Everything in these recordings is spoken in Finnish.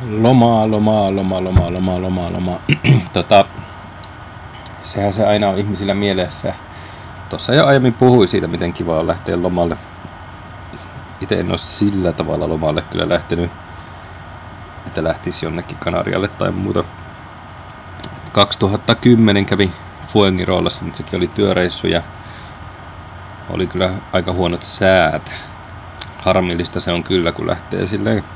Lomaa. Sehän se aina on ihmisillä mielessä. Tuossa jo aiemmin puhuin siitä, miten kiva on lähteä lomalle. Itse en ole sillä tavalla lomalle kyllä lähtenyt, että lähtisi jonnekin Kanarialle tai muuta. 2010 kävi Fuengirolassa, mutta sekin oli työreissu ja oli kyllä aika huonot säät. Harmillista se on kyllä, kun lähtee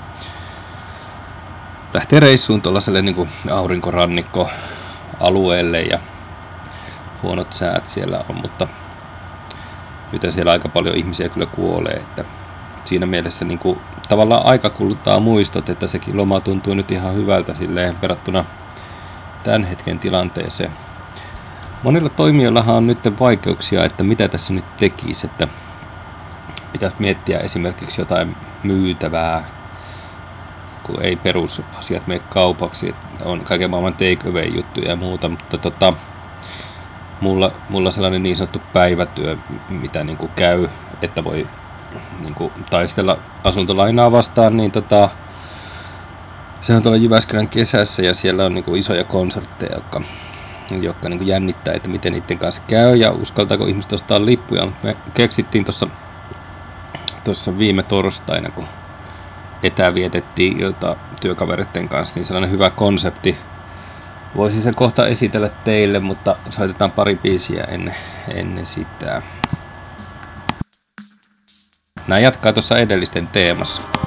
reissuun tuollaiselle niin kuin aurinkorannikkoalueelle ja huonot säät siellä on, mutta nyt siellä aika paljon ihmisiä kyllä kuolee, että siinä mielessä niin kuin, tavallaan aika kuluttaa muistot, että sekin loma tuntuu nyt ihan hyvältä silleen verrattuna tämän hetken tilanteeseen. Monilla toimijoillahan on nyt vaikeuksia, että mitä tässä nyt tekisi, että pitäisi miettiä esimerkiksi jotain myytävää, kun ei perusasiat mene kaupaksi, on kaiken maailman take away juttuja ja muuta, mutta mulla sellainen niin sanottu päivätyö, mitä niin kuin käy, että voi niin kuin taistella asuntolainaa vastaan, niin se on tuolla Jyväskylän kesässä ja siellä on niin kuin isoja konsertteja, jotka niin kuin jännittää, että miten niiden kanssa käy ja uskaltaako ihmiset ostaa lippuja. Me keksittiin tuossa viime torstaina, kun etävietettiin ilta työkavereiden kanssa, niin sellainen hyvä konsepti. Voisin sen kohta esitellä teille, mutta soitetaan pari biisiä ennen sitä. Nämä jatkaa tuossa edellisten teemassa.